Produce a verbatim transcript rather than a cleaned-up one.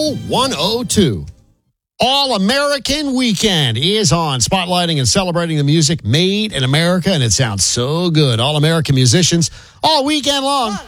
Soul one oh two. All-American Weekend is on, spotlighting and celebrating the music made in America, and it sounds so good. All-American musicians all weekend long.